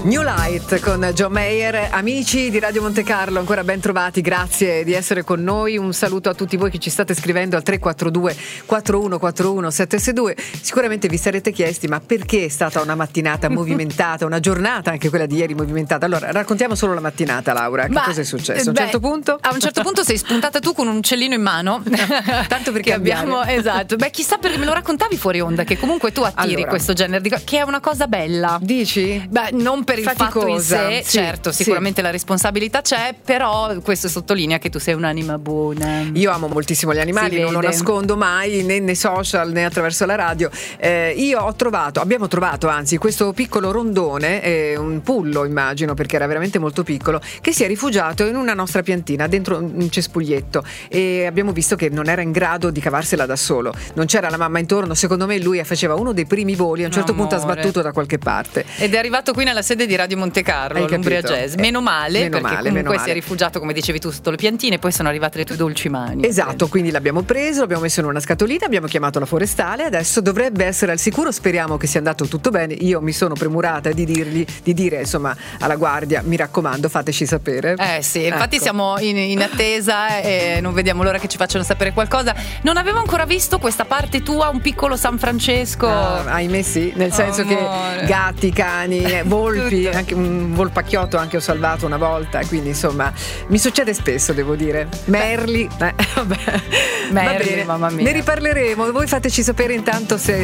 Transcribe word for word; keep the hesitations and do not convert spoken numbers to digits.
New Light con John Mayer. Amici di Radio Monte Carlo, ancora ben trovati, grazie di essere con noi. Un saluto a tutti voi che ci state scrivendo al tre quattro due quattro uno quattro uno sette sei due. Sicuramente vi sarete chiesti: ma perché è stata una mattinata movimentata, una giornata anche quella di ieri movimentata? Allora, raccontiamo solo la mattinata, Laura. Che ma, cosa è successo? A un beh, certo punto? A un certo punto sei spuntata tu con un uccellino in mano. Tanto perché abbiamo, esatto. Beh, chissà, perché me lo raccontavi fuori onda che comunque tu attiri allora. questo genere di cose, che è una cosa bella. Dici? Beh, non per il Faticosa, fatto in sé, sì, certo, sicuramente sì. la responsabilità c'è, però questo sottolinea che tu sei un'anima buona. Io amo moltissimo gli animali, non lo nascondo mai né nei social né attraverso la radio. Eh, io ho trovato, abbiamo trovato anzi questo piccolo rondone, eh, un pullo immagino perché era veramente molto piccolo, che si è rifugiato in una nostra piantina dentro un cespuglietto, e abbiamo visto che non era in grado di cavarsela da solo, non c'era la mamma intorno. Secondo me lui faceva uno dei primi voli, a un certo Amore. punto ha sbattuto da qualche parte Ed è arrivato qui nella sede di Radio Monte Carlo, l'Umbria Jazz. Meno male, meno perché male, comunque meno si male. è rifugiato, come dicevi tu, sotto le piantine, e poi sono arrivate le tue dolci mani. Esatto, quindi l'abbiamo preso, l'abbiamo messo in una scatolina, abbiamo chiamato la forestale, adesso dovrebbe essere al sicuro, speriamo che sia andato tutto bene. Io mi sono premurata di dirgli, di dire insomma alla guardia: mi raccomando, fateci sapere. Eh sì, infatti ecco. siamo in, in attesa e non vediamo l'ora che ci facciano sapere qualcosa. Non avevo ancora visto questa parte tua, un piccolo San Francesco. Ah, ahimè sì, nel senso Amore. che gatti, cani, eh, volpi, Tutto. anche un volpacchiotto anche ho salvato una volta, quindi insomma mi succede spesso, devo dire. Merli, eh, vabbè. Merli, Va bene. mamma mia. Ne riparleremo, voi fateci sapere intanto se